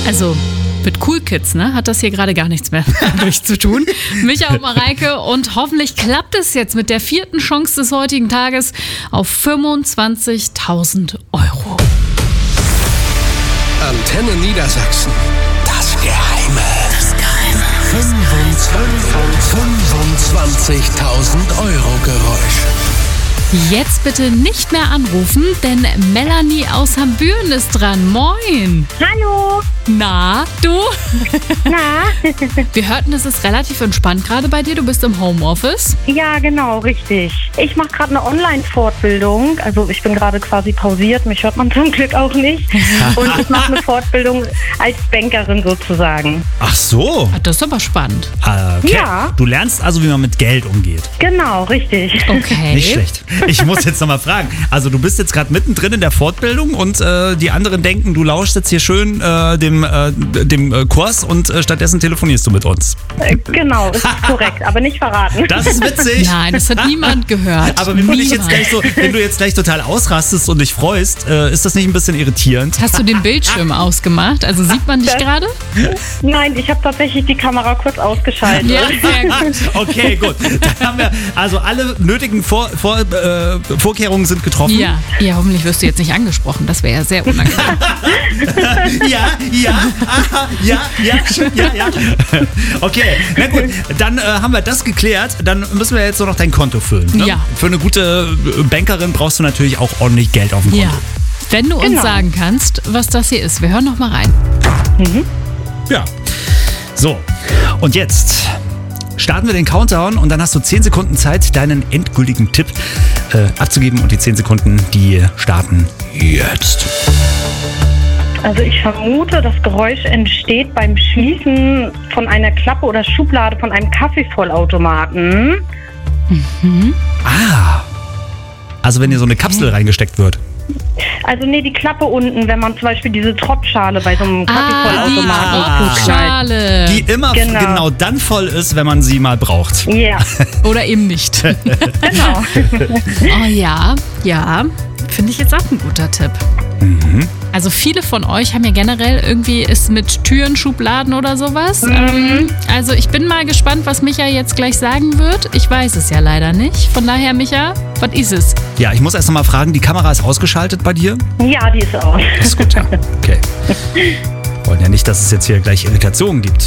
Also mit Cool Kids, ne, hat das hier gerade gar nichts mehr dadurch zu tun. Micha und Mareike, und hoffentlich klappt es jetzt mit der 4. Chance des heutigen Tages auf 25.000 Euro. Antenne Niedersachsen. Das Geheime. 25.000 Euro Geräusch. Jetzt bitte nicht mehr anrufen, denn Melanie aus Hambüren ist dran. Moin. Hallo. Na, du? Na? Wir hörten, es ist relativ entspannt gerade bei dir. Du bist im Homeoffice. Ja, genau, richtig. Ich mache gerade eine Online-Fortbildung. Also ich bin gerade quasi pausiert. Mich hört man zum Glück auch nicht. Und ich mache eine Fortbildung als Bankerin sozusagen. Ach so. Das ist aber spannend. Okay. Ja. Du lernst also, wie man mit Geld umgeht. Genau, richtig. Okay. Nicht schlecht. Ich muss jetzt nochmal fragen. Also du bist jetzt gerade mittendrin in der Fortbildung und die anderen denken, du lauschst jetzt hier schön dem Kurs und stattdessen telefonierst du mit uns. Genau, ist korrekt, aber nicht verraten. Das ist witzig. Nein, das hat niemand gehört. Aber wenn du Niemand. jetzt gleich total ausrastest und dich freust, ist das nicht ein bisschen irritierend? Hast du den Bildschirm ausgemacht? Also sieht man dich gerade? Nein, ich habe tatsächlich die Kamera kurz ausgeschaltet. Ja, sehr gut. Okay, gut. Dann haben wir also alle nötigen Vorkehrungen sind getroffen. Ja, hoffentlich wirst du jetzt nicht angesprochen. Das wäre ja sehr unangenehm. Ja. Okay, na gut, dann haben wir das geklärt. Dann müssen wir jetzt nur noch dein Konto füllen. Ne? Ja. Für eine gute Bankerin brauchst du natürlich auch ordentlich Geld auf dem Konto. Ja. Wenn du uns Genau. sagen kannst, was das hier ist. Wir hören noch mal rein. Ja. So, und jetzt starten wir den Countdown und dann hast du 10 Sekunden Zeit, deinen endgültigen Tipp abzugeben. Und die 10 Sekunden, die starten jetzt. Also ich vermute, das Geräusch entsteht beim Schließen von einer Klappe oder Schublade von einem Kaffeevollautomaten. Also wenn dir so eine Kapsel reingesteckt wird. Also nee, die Klappe unten, wenn man zum Beispiel diese Tropfschale bei so einem Kaffeevollautomaten zuschnallt. Schale. Die immer Genau. dann voll ist, wenn man sie mal braucht. Ja, Oder eben nicht. genau. Oh ja. Finde ich jetzt auch ein guter Tipp. Also viele von euch haben ja generell irgendwie es mit Türen, Schubladen oder sowas. Also ich bin mal gespannt, was Micha jetzt gleich sagen wird. Ich weiß es ja leider nicht. Von daher, Micha, was ist es? Ja, ich muss erst noch mal fragen, die Kamera ist ausgeschaltet bei dir? Ja, die ist aus. Das ist gut, ja. Okay. Wollen ja nicht, dass es jetzt hier gleich Irritationen gibt.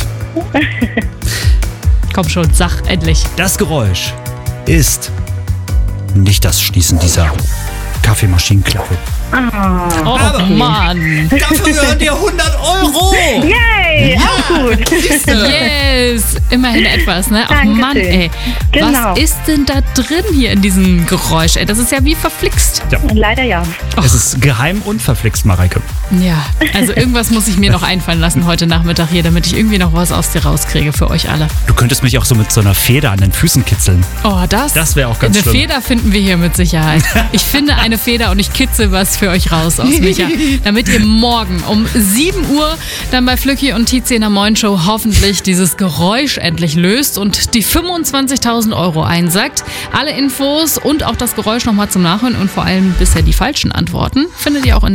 Komm schon, sag endlich. Das Geräusch ist nicht das Schließen dieser Kaffeemaschinenklappe. Oh Mann. Dafür gehören dir 100 Euro! Yay, auch gut. Yes, immerhin etwas, ne? Oh Dankeschön. Mann, ey. Genau. Was ist denn da drin hier in diesem Geräusch? Ey, das ist ja wie verflixt. Leider ja. Es ist geheim und verflixt, Mareike. Ja, also irgendwas muss ich mir noch einfallen lassen heute Nachmittag hier, damit ich irgendwie noch was aus dir rauskriege für euch alle. Du könntest mich auch so mit so einer Feder an den Füßen kitzeln. Oh, das wäre auch ganz eine schlimm. Feder finden wir hier mit Sicherheit. Ich finde eine Feder und ich kitzel was für euch raus aus Micha, damit ihr morgen um 7 Uhr dann bei Flücki und Tizi in der Moin Show hoffentlich dieses Geräusch endlich löst und die 25.000 Euro einsackt. Alle Infos und auch das Geräusch nochmal zum Nachhören und vor allem bisher die falschen Antworten findet ihr auch in der